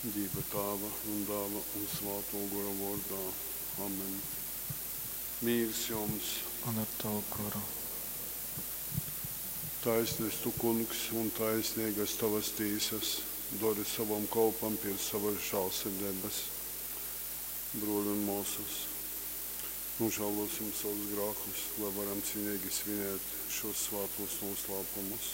Dieva Tēva un Dēla un Svētā gara vārdā. Amen. Mīrs jums, un ar tavu garu. taisnīgs tu, kungs, un taisnīgas tavas tiesas, dori savam kalpam pie savas žēlsirdības. Broļi un mūsas, nožēlosim savus grēkus, lai varam cienīgi svinēt šos svētos noslēpumus.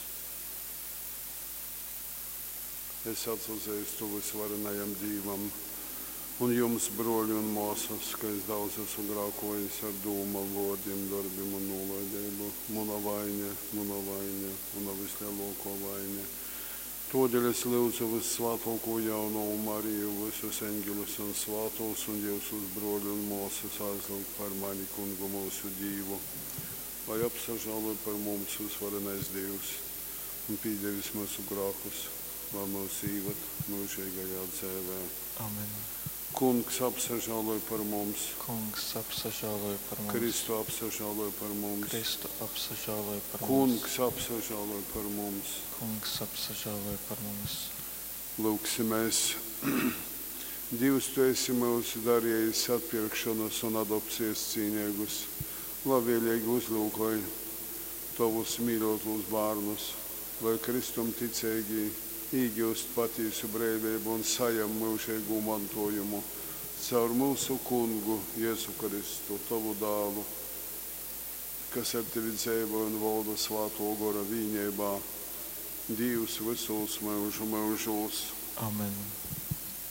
Es atzīstu visvarenajam Dievam un jums, broļi un mūsas, ka es daudz esmu grēkojis ar dūmu, vārdiem, darbiem un nolaidību. Mana vaina, un vislielākā vaina. Tādēļ es lūdzu Vissvētāko Jauno Mariju, visus eņģeļus un svētos un Jēzus broļi un mūsas aizlūgt par mani, kungu mūsu Dievu, lai apsažēlo par mums visvarenais Dievs un piedevis mūsu grēkus, lai mūs īvat mūžīgajā dzīvē. Amen. Kungs apsažēlo par mums, Kungs apsažēloja par mums. Kristu apsažēlo par mums, Kristu apsažēloja par mums. Kungs apsažēlo par mums. Kungs apsažēloja par mums. Lūksimies. Dievs, tu esi mūsu darījis atpirkšanas un adopcijas cīnīgus, labvēlīgi uzlūkoji tavus mīļotos bērnus, lai Kristum ticīgi iegūst patiesu brīvību un sajam mūžīgu mantojumu caur mūsu kungu Jēzu Kristu, tavu dēlu, kas ar tevi dzīvo un valda Svētā gara vienībā, Dievs visos mūžu mūžos. Amen.